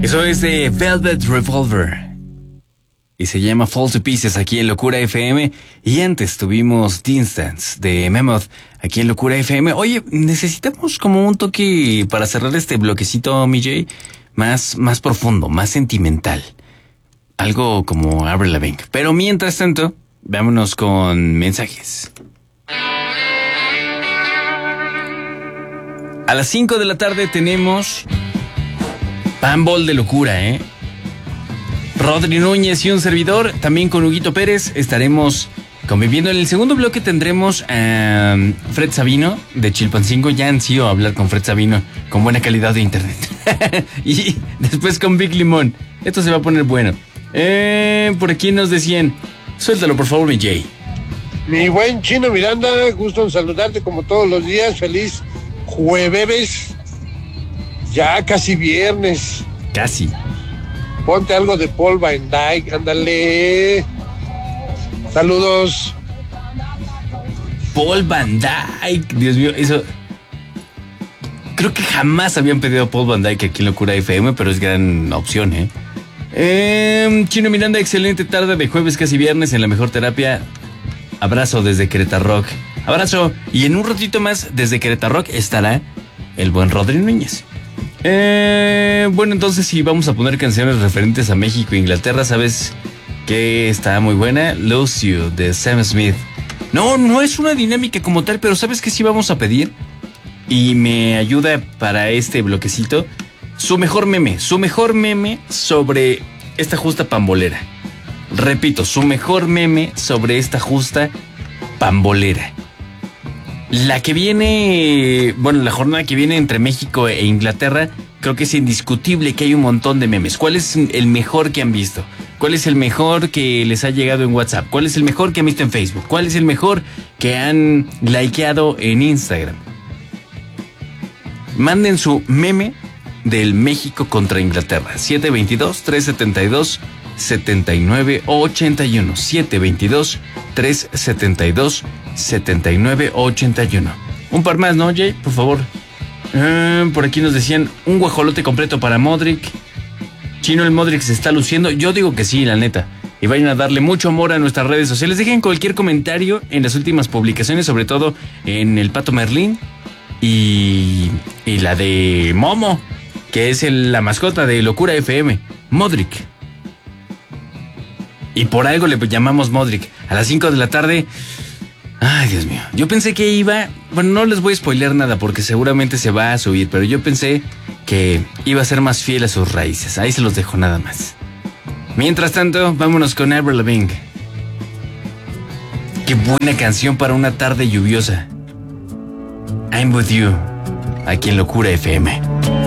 Eso es de Velvet Revolver y se llama Fall to Pieces aquí en Locura FM. Y antes tuvimos Distance de Mammoth aquí en Locura FM. Oye, necesitamos como un toque para cerrar este bloquecito, MJ, más profundo, más sentimental. Algo como Avril Lavigne. Pero mientras tanto, vámonos con mensajes. A las 5 de la tarde tenemos Panball de Locura, Rodri Núñez y un servidor, también con Huguito Pérez, estaremos conviviendo. En el segundo bloque tendremos a Fred Sabino de Chilpancingo. Ya han sido a hablar con Fred Sabino con buena calidad de internet. Y después con Big Limón. Esto se va a poner bueno. Por aquí nos decían, suéltalo por favor, mi Jay. Mi buen Chino Miranda, gusto en saludarte como todos los días. Feliz jueves. Ya casi viernes. Casi. Ponte algo de Paul Van Dyke, ándale. Saludos. Paul Van Dyke, Dios mío, eso. Creo que jamás habían pedido a Paul Van Dyke aquí en Locura FM, pero es gran opción, Chino Miranda, excelente tarde de jueves, casi viernes, en la mejor terapia. Abrazo desde Querétaro Rock. Abrazo. Y en un ratito más, desde Querétaro Rock, estará el buen Rodri Núñez. Bueno, entonces si vamos a poner canciones referentes a México e Inglaterra, ¿sabes qué está muy buena? Lose You, de Sam Smith. No es una dinámica como tal, pero ¿sabes qué sí vamos a pedir? Y me ayuda para este bloquecito. Su mejor meme sobre esta justa pambolera. Repito, su mejor meme sobre esta justa pambolera. La que viene, la jornada que viene entre México e Inglaterra, creo que es indiscutible que hay un montón de memes. ¿Cuál es el mejor que han visto? ¿Cuál es el mejor que les ha llegado en WhatsApp? ¿Cuál es el mejor que han visto en Facebook? ¿Cuál es el mejor que han likeado en Instagram? Manden su meme del México contra Inglaterra. 722-372-7981. 722-372-7981. Un par más, ¿no, Jay? Por favor. Por aquí nos decían un guajolote completo para Modric. Chino, el Modric se está luciendo. Yo digo que sí, la neta. Y vayan a darle mucho amor a nuestras redes sociales. Dejen cualquier comentario en las últimas publicaciones, sobre todo en el Pato Merlín y la de Momo, que es la mascota de Locura FM, Modric. Y por algo le llamamos Modric. A las 5 de la tarde. Ay, Dios mío. Yo pensé que iba... Bueno, no les voy a spoilear nada porque seguramente se va a subir, pero yo pensé que iba a ser más fiel a sus raíces. Ahí se los dejo nada más. Mientras tanto, vámonos con Avril Lavigne. Qué buena canción para una tarde lluviosa. I'm With You, aquí en Locura FM.